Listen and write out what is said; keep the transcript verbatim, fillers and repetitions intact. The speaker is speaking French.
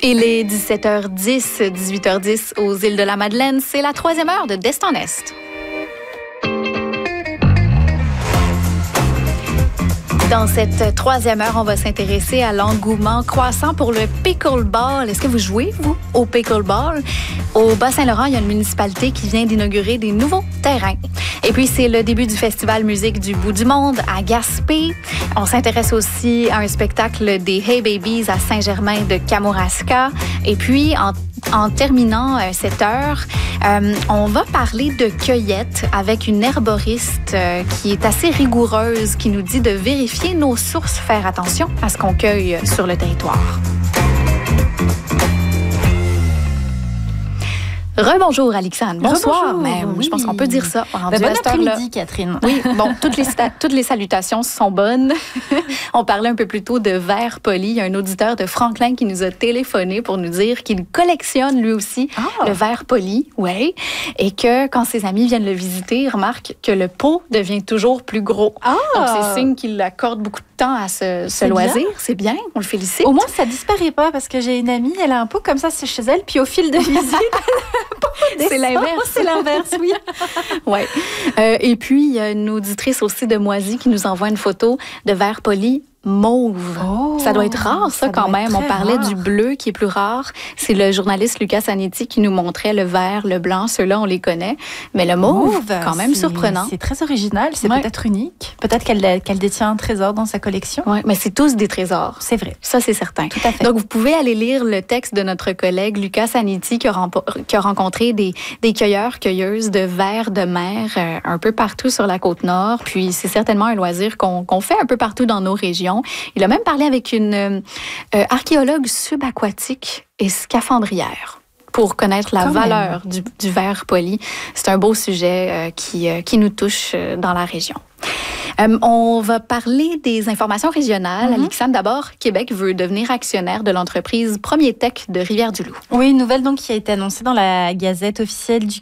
Il est dix-sept heures dix, dix-huit heures dix aux îles de la Madeleine. C'est la troisième heure de D'Est en Est. Dans cette troisième heure, on va s'intéresser à l'engouement croissant pour le pickleball. Est-ce que vous jouez, vous, au pickleball? Au Bas-Saint-Laurent, il y a une municipalité qui vient d'inaugurer des nouveaux terrains. Et puis, c'est le début du festival musique du bout du monde à Gaspé. On s'intéresse aussi à un spectacle des Hey Babies à Saint-Germain de Kamouraska. Et puis, en En terminant euh, cette heure, euh, on va parler de cueillette avec une herboriste euh, qui est assez rigoureuse, qui nous dit de vérifier nos sources, faire attention à ce qu'on cueille sur le territoire. Rebonjour, Alexandre. Bonsoir. Rebonjour, Mais oui. Je pense qu'on peut dire ça. Ben, bon après-midi, Catherine. Oui, bon, toutes les, toutes les salutations sont bonnes. On parlait un peu plus tôt de verre poli. Il y a un auditeur de Franklin qui nous a téléphoné pour nous dire qu'il collectionne lui aussi ah. le verre poli, ouais, et que quand ses amis viennent le visiter, il remarque que le pot devient toujours plus gros. Ah. Donc, c'est signe qu'il accorde beaucoup de temps à ce, ce loisir. C'est bien, on le félicite. Au moins, ça disparaît pas parce que j'ai une amie, elle a un pot comme ça chez elle, puis au fil de visite, c'est l'inverse. C'est l'inverse, oui. Ouais. Euh, et puis, il y a une auditrice aussi de Moisy qui nous envoie une photo de verre poli mauve. Oh, ça doit être rare, ça, ça quand même. On parlait rare. du bleu qui est plus rare. C'est le journaliste Lucas Sanetti qui nous montrait le vert, le blanc. Ceux-là, on les connaît. Mais le mauve, mauve quand même surprenant. C'est très original. C'est ouais. peut-être unique. Peut-être qu'elle, qu'elle détient un trésor dans sa collection. Oui, mais c'est tous des trésors. C'est vrai. Ça, c'est certain. Tout à fait. Donc, vous pouvez aller lire le texte de notre collègue Lucas Sanetti qui a, rempo- qui a rencontré des, des cueilleurs, cueilleuses de vers de mer euh, un peu partout sur la Côte-Nord. Puis, c'est certainement un loisir qu'on, qu'on fait un peu partout dans nos régions. Il a même parlé avec une euh, archéologue subaquatique et scaphandrière pour connaître la Quand valeur du, du verre poli. C'est un beau sujet euh, qui, euh, qui nous touche euh, dans la région. Euh, on va parler des informations régionales. Mm-hmm. Alexandre, d'abord, Québec veut devenir actionnaire de l'entreprise Premier Tech de Rivière-du-Loup. Oui, une nouvelle donc qui a été annoncée dans la Gazette officielle du